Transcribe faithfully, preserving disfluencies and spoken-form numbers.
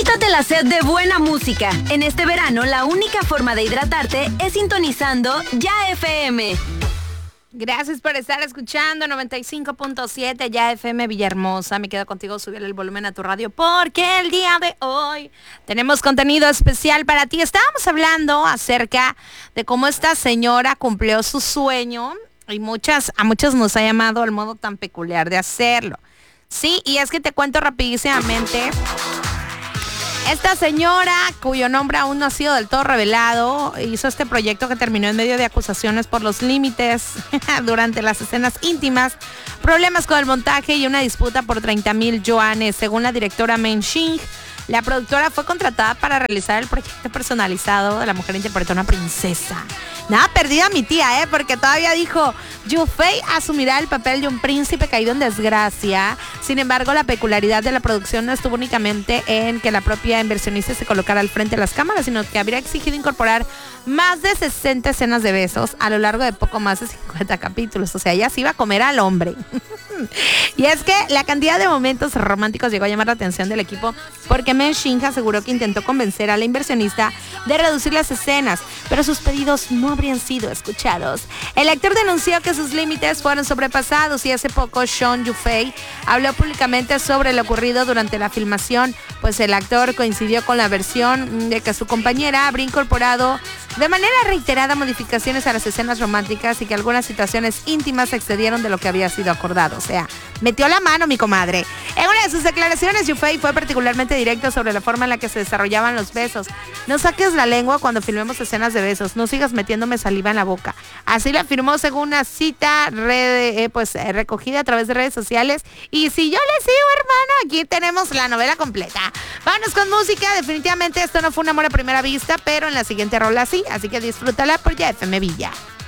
Quítate la sed de buena música. En este verano, la única forma de hidratarte es sintonizando Ya F M. Gracias por estar escuchando noventa y cinco punto siete Ya F M Villahermosa. Me quedo contigo, subir el volumen a tu radio porque el día de hoy tenemos contenido especial para ti. Estábamos hablando acerca de cómo esta señora cumplió su sueño y muchas, a muchos nos ha llamado el modo tan peculiar de hacerlo. Sí, y es que te cuento rapidísimamente. Esta señora, cuyo nombre aún no ha sido del todo revelado, hizo este proyecto que terminó en medio de acusaciones por los límites durante las escenas íntimas, problemas con el montaje y una disputa por treinta mil yuanes. Según la directora Meng Xing, la productora fue contratada para realizar el proyecto personalizado de la mujer interpretó a una princesa. Nada perdida mi tía, ¿eh? Porque todavía dijo, Yu Fei asumirá el papel de un príncipe caído en desgracia. Sin embargo, la peculiaridad de la producción no estuvo únicamente en que la propia inversionista se colocara al frente de las cámaras, sino que habría exigido incorporar más de sesenta escenas de besos a lo largo de poco más de cincuenta capítulos. O sea, ella se iba a comer al hombre. Y es que la cantidad de momentos románticos llegó a llamar la atención del equipo porque Meng Xing aseguró que intentó convencer a la inversionista de reducir las escenas, pero sus pedidos no habrían sido escuchados. El actor denunció que sus límites fueron sobrepasados y hace poco Sean Yufei habló públicamente sobre lo ocurrido durante la filmación, pues el actor coincidió con la versión de que su compañera habría incorporado de manera reiterada modificaciones a las escenas románticas y que algunas situaciones íntimas excedieron de lo que había sido acordado. O sea, metió la mano mi comadre. En una de sus declaraciones, Yufei fue particularmente directo sobre la forma en la que se desarrollaban los besos. No saques la lengua cuando filmemos escenas de besos. No sigas metiéndome saliva en la boca. Así lo afirmó según una cita red, eh, pues, eh, recogida a través de redes sociales. Y si yo le sigo, hermano, aquí tenemos la novela completa. Vámonos con música. Definitivamente esto no fue un amor a primera vista, pero en la siguiente rola sí. Así que disfrútala por Ya F M Villa.